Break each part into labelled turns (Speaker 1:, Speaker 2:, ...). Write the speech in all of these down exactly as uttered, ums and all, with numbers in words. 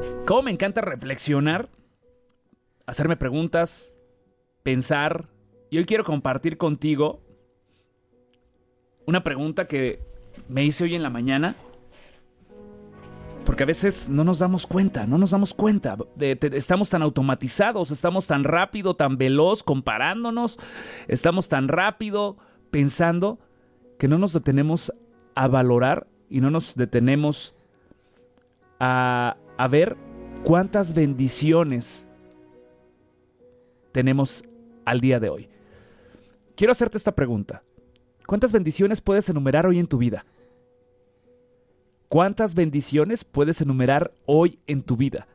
Speaker 1: Cómo me encanta reflexionar, hacerme preguntas, pensar. Y hoy quiero compartir contigo una pregunta que me hice hoy en la mañana. Porque a veces no nos damos cuenta, no nos damos cuenta. De, de, estamos tan automatizados, estamos tan rápido, tan veloz comparándonos. Estamos tan rápido pensando que no nos detenemos a valorar y no nos detenemos a, a ver cuántas bendiciones tenemos al día de hoy. Quiero hacerte esta pregunta. ¿Cuántas bendiciones puedes enumerar hoy en tu vida? ¿Cuántas bendiciones puedes enumerar hoy en tu vida?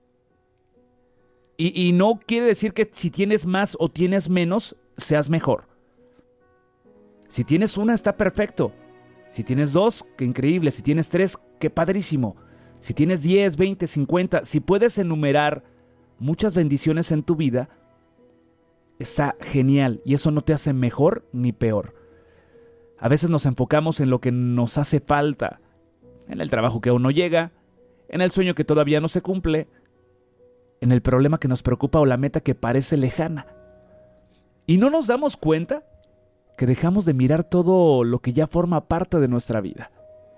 Speaker 1: Y, y no quiere decir que si tienes más o tienes menos, seas mejor. Si tienes una, está perfecto. Si tienes dos, qué increíble. Si tienes tres, qué padrísimo. Si tienes diez, veinte, cincuenta, si puedes enumerar muchas bendiciones en tu vida, está genial. Y eso no te hace mejor ni peor. A veces nos enfocamos en lo que nos hace falta. En el trabajo que aún no llega, en el sueño que todavía no se cumple, en el problema que nos preocupa o la meta que parece lejana. Y no nos damos cuenta que dejamos de mirar todo lo que ya forma parte de nuestra vida.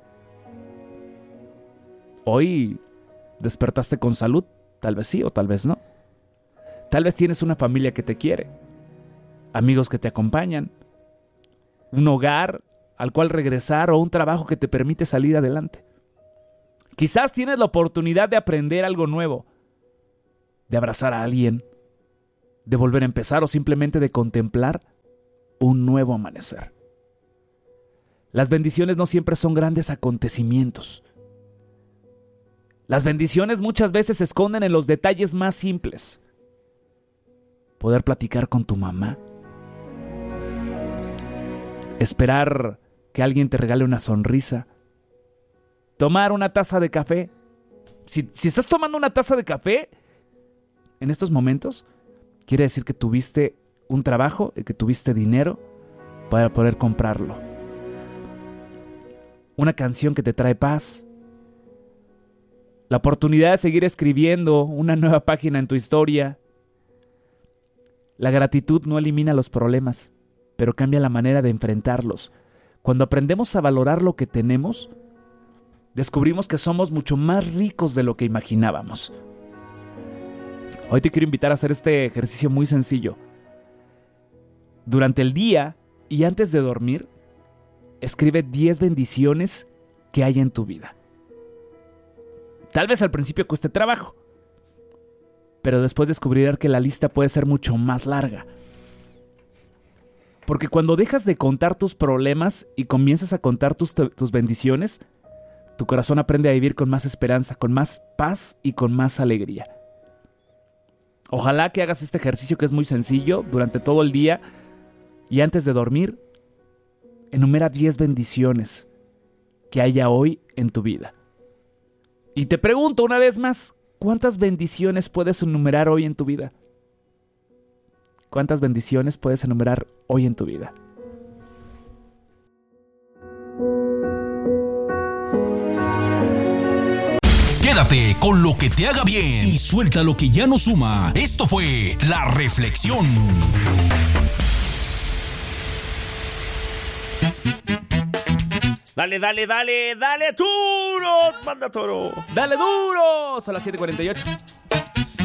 Speaker 1: Hoy despertaste con salud, tal vez sí o tal vez no. Tal vez tienes una familia que te quiere, amigos que te acompañan, un hogar al cual regresar o un trabajo que te permite salir adelante. Quizás tienes la oportunidad de aprender algo nuevo, de abrazar a alguien, de volver a empezar o simplemente de contemplar un nuevo amanecer. Las bendiciones no siempre son grandes acontecimientos. Las bendiciones muchas veces se esconden en los detalles más simples. Poder platicar con tu mamá, esperar que alguien te regale una sonrisa, tomar una taza de café. Si, si estás tomando una taza de café en estos momentos, quiere decir que tuviste un trabajo y que tuviste dinero para poder comprarlo. Una canción que te trae paz. La oportunidad de seguir escribiendo una nueva página en tu historia. La gratitud no elimina los problemas, pero cambia la manera de enfrentarlos. Cuando aprendemos a valorar lo que tenemos, descubrimos que somos mucho más ricos de lo que imaginábamos. Hoy te quiero invitar a hacer este ejercicio muy sencillo. Durante el día y antes de dormir, escribe diez bendiciones que hay en tu vida. Tal vez al principio cueste trabajo, pero después descubrirás que la lista puede ser mucho más larga. Porque cuando dejas de contar tus problemas y comienzas a contar tus, tus bendiciones, tu corazón aprende a vivir con más esperanza, con más paz y con más alegría. Ojalá que hagas este ejercicio que es muy sencillo durante todo el día y antes de dormir, enumera diez bendiciones que haya hoy en tu vida. Y te pregunto una vez más, ¿cuántas bendiciones puedes enumerar hoy en tu vida? ¿Cuántas bendiciones puedes enumerar hoy en tu vida?
Speaker 2: Quédate con lo que te haga bien y suelta lo que ya no suma. Esto fue La Reflexión.
Speaker 3: Dale, dale, dale, dale, duro, manda toro.
Speaker 1: ¡Dale duro! Son las siete cuarenta y ocho.